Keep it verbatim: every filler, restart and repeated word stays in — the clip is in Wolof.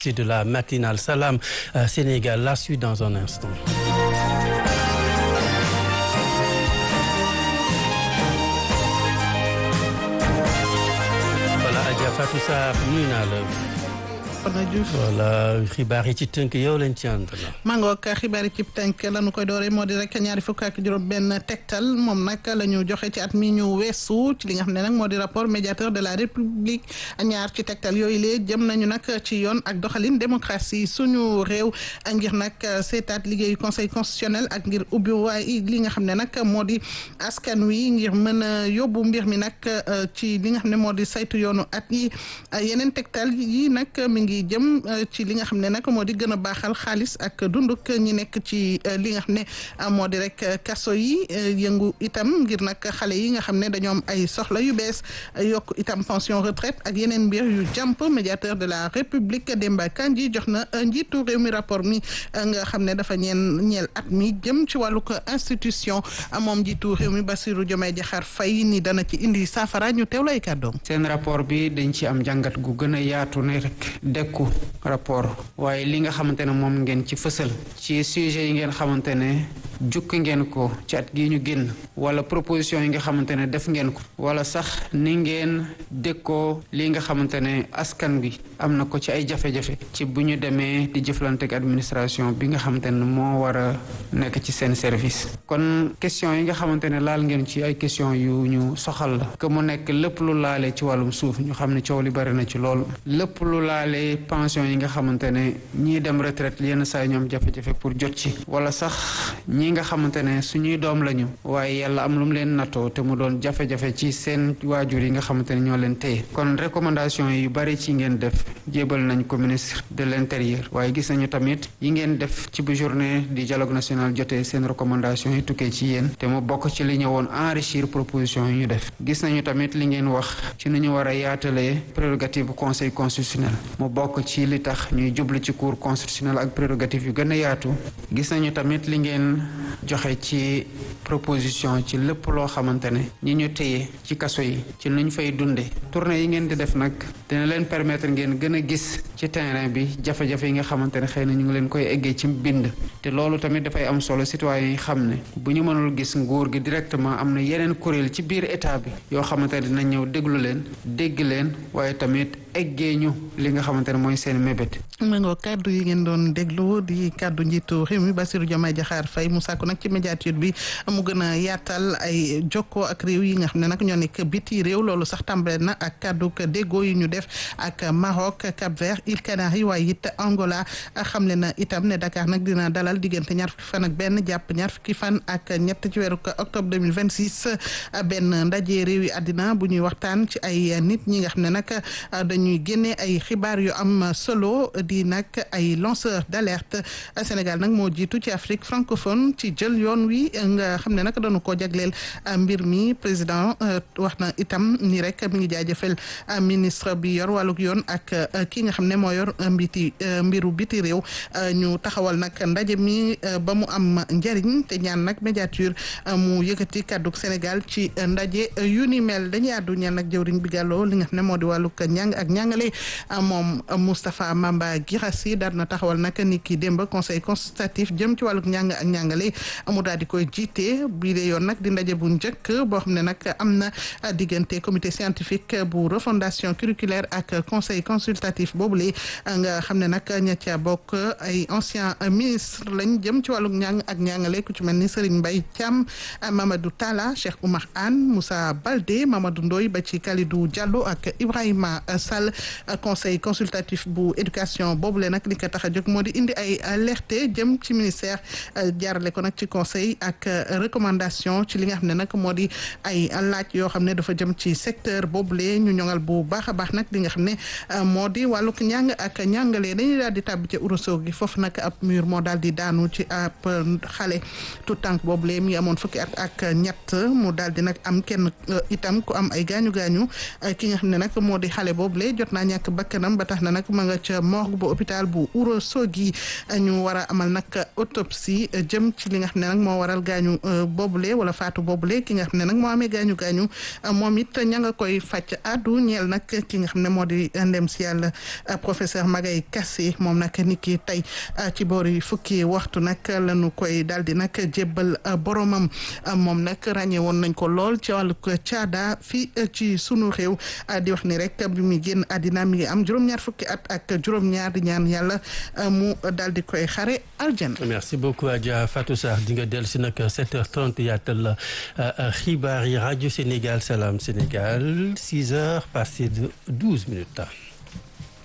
C'est de la matinale Salam euh, Sénégal, la suite dans un instant. Voilà, Adja Fatou Sarr nuyu naa la. voilà xibaar yi ci tënk yow lañ ci ànd la. mangook xibaar yi ci tënk lañu koy dooree moo di rek ñaari fukk ak juróom benn tegtal moom nag la ñu joxe ci at mi ñu weesu ci li nga xam ne nag moo di rapport médiateur de la république ñaar ci tegtal yooyu lee jëm nañu nag ci yoon ak doxalin démocratie suñu réew ngir nag seetaat liggéeyu conseil constitutionnel ak ngir ubbi waay li nga xam ne nag moo di askan wi ngir mën a yóbbu mbir mi nag ci li nga xam ne moo di saytu yoonu at yi yeneen tegtal yi nag mi ngi jëm ci li nga xam ne nag moo di gën a baaxal xaalis ak dunduk ñi nekk ci li nga xam ne moo di rek kaso yi yëngu itam ngir nag xale yi nga xam ne dañoo am ay soxla yu bees yokk itam pension retraite ak yeneen mbir yu jàmp médiateur de la république Demba Kandji jox na njiitu réew mi rapport mi nga xam ne dafa ñeen ñeel at mi jëm ci wàllug institution moom njiitu réew mi Bassirou Diomaye Diakhar Faye ni dana ci indi saafara ñu teewlay kàddoom. seen rapport bi dañ ci am jàngat gu gën a yaatu ne rek dekku rapport waaye li nga xamante ne moom ngeen ci fësal ci sujet yi ngeen xamante ne jukki ngeen ko ci at gi ñu génn wala proposition yi nga xamante ne def ngeen ko wala sax ni ngeen dékkoo li nga xamante ne askan bi am na ko ci ay jafe-jafe ci bu ñu demee di jëflante ak administration bi nga xamante ne moo war a nekk ci seen service kon question yi nga xamante ne laal ngeen ci ay question yu ñu soxal la que mu nekk lépp lu laale ci wàllum suuf ñu xam ne coow li bari na ci lool lépp lu laale pension yi nga xamante ne ñii dem retraite yenn saa yi ñoom jafe-jafe pour jot ci wala sax ñi nga xamante ne suñuy doom lañu waaye yàlla am lu mu leen nattoo te mu doon jafe-jafe ci seen waajur yi nga xamante ne ñoo leen téye kon recommandation yu bari ci ngeen def jébal nañ ko ministre de l'intérieur waaye gis nañu tamit yi ngeen def ci bu journée du dialogue national jotee seen recommandation yi tukkee ci yéen te mu bokk ci li ñëwoon enrichir proposition yi ñu def gis nañu tamit li ngeen wax ci nu ñu war a yaatalee prérogative bu conseil constitutionnel mu bokk ci li tax ñuy jublu ci cour constitutionnel ak prérogative yu gën a yaatu gis nañu tamit li ngeen joxe ci proposition ci lépp loo xamante ne ñi ñu téye ci kaso yi ci nuñ fay dunde tournée yi ngeen di def nag dina leen permettre ngeen gën a gis ci terrain bi jafe-jafe yi nga xamante ne xëy na ñu ngi leen koy eggee ci bind te loolu tamit dafay am solo citoyens yi xam ne bu ñu mënul gis nguur gi directement am na yeneen kuréel ci biir état bi yoo xamante ne dina ñëw déglu leen dégg leen waaye tamit eggee ñu li nga xamante ne mooy seen mébét. mu ngoo kàddu yi ngeen doon déglu di kàddu njiitu réew mi Bassirou Diomaye Diakhar Faye mu sàkku nag ci médiature bi mu gën a yaatal ay jokkoo ak réew yi nga xam ne nag ñoo nekk biti réew loolu sax tàmbale na ak kàddu déggoo yi ñu def ak Maroc Cap-Vert Îles Canaries waaye it Angola xamle na itam ne Dakar nag dina dalal diggante ñaar fukki fan ak benn jàpp ñaar fukki fan ak ñett ci weeru octobre deux mille vingt six benn ndaje réew yi àddina bu ñuy waxtaan ci ay nit ñi nga xam ne nag dañuy génne ay xibaar yu am solo di nag ay lanceur d'alerte Sénégal nag moo jiitu ci Afrique francophone ci jël yoon wi nga xam ne nag dañu ko jagleel mbir mi président wax na itam ni rek mi ngi jaajëfal ministre bi yor wàllug yoon ak ki nga xam ne moo yor mbiti mbiru biti réew ñu taxawal nag ndaje mi ba mu am njariñ te ñaan nag médiature mu yëkkati kàddug Sénégal ci ndaje yu ni mel dañuy àddu ñaan nag jëwriñ bi gàlloo li nga xam ne moo di wàllug njàng ak njàngale moom Moustapha Mamba Guirassi daal na taxawal nag ni ki démb conseil consultatif jëm ci wàllug njàng ak njàngale mu daal di koy jiite bii de yoon nag di ndaje bu njëkk boo xam ne nag am na diggante comité scientifique bu refondation curriculaire ak conseil consultatif boobule nga xam ne nag ña ca bokk ay ancien ministre lañ jëm ci wàllug njàng ak njàngale ku ci mel ni Serigne Mbaye Thiam Mamadou Talla Cheikh Oumar Anne Moussa Baldé Mamadou Ndoye ba ci Kalidou Diallo ak Ibrahima Sall conseil consultatif bu éducation boobule nag li ko tax a jóg moo di indi ay alerte jëm ci ministère jaarale ko nag ci conseil ak recommandation ci li nga xam ne nag moo di ay laaj yoo xam ne dafa jëm ci secteur boobule ñu ñoŋal bu baax a baax nag li nga xam ne moo di wàllug njàng ak njàngale dañuy daal di tàbbi ca Ourossogui gi foofu nag ab mur moo daal di daanu ci ab xale tout tànk boobule mi amoon fukki at ak ñett mu daal di nag am kenn itam ku am ay gaañu gaañu ki nga xam ne nag moo di xale boobule boobule jot naa ñàkk bakkanam ba tax na nag ma nga ca morgue bu hôpital bu Ourossogui ñu war a amal nag autopsie jëm ci li nga xam ne nag moo waral gaañu boobule wala faatu boobule ki nga xam ne nag moo amee gaañu gaañu moom it ña nga koy fàcc addu ñeel nag ki nga xam ne moo di ndem si yàlla professeur Magaye Kassé moom nag ni ki tey ci boori fukki waxtu nag lañu koy daal di nag jébbal boromam moom nag ràññee woon nañ ko lool ci wàllu caada fii ci sunu réew di wax ni rek bi muy génn àddina mi ngi am juróom-ñaar fukki at ak juróom-ñaar di ñaan yàlla mu daal di koy xare aljana. Merci beaucoup Adja Fatou Sarr di nga dellu si nag sept heures trente yaatal xibaar yi rajo Sénégal Salam Sénégal six heures passées de douze minutes.